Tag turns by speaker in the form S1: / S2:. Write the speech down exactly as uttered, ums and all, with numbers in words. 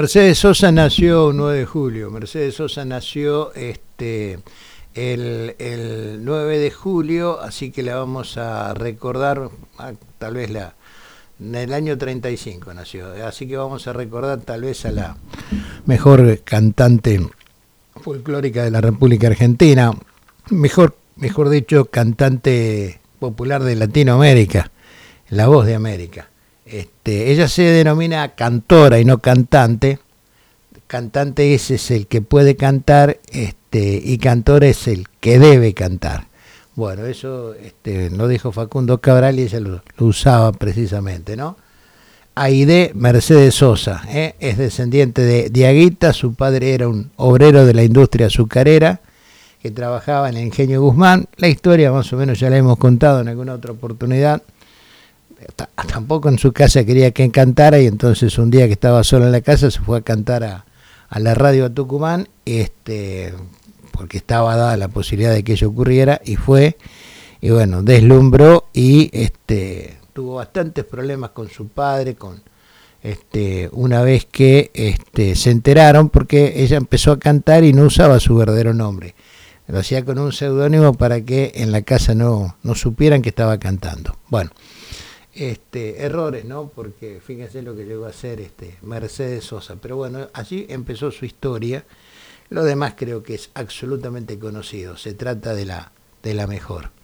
S1: Mercedes Sosa nació un nueve de julio. Mercedes Sosa nació este el, el nueve de julio, así que la vamos a recordar, ah, tal vez la en el año treinta y cinco nació, así que vamos a recordar tal vez a la mejor cantante folclórica de la República Argentina, mejor, mejor dicho, cantante popular de Latinoamérica, la voz de América. Este, ella se denomina cantora y no cantante. Cantante ese es el que puede cantar, este, y cantor es el que debe cantar. Bueno, eso este, lo dijo Facundo Cabral y ella lo, lo usaba precisamente, ¿no? Aide Mercedes Sosa, ¿eh? Es descendiente de Diaguita, su padre era un obrero de la industria azucarera que trabajaba en el Ingenio Guzmán. La historia más o menos ya la hemos contado en alguna otra oportunidad. Tampoco en su casa quería que cantara y entonces un día que estaba sola en la casa se fue a cantar a, a la radio a Tucumán, este, porque estaba dada la posibilidad de que ello ocurriera, y fue, y bueno, deslumbró y este, tuvo bastantes problemas con su padre, con este, una vez que este, se enteraron, porque ella empezó a cantar y no usaba su verdadero nombre, lo hacía con un seudónimo para que en la casa no, no supieran que estaba cantando. Bueno, Este, errores, ¿no? Porque fíjense lo que llegó a hacer este, Mercedes Sosa. Pero bueno, allí empezó su historia. Lo demás creo que es absolutamente conocido. Se trata de la, de la mejor.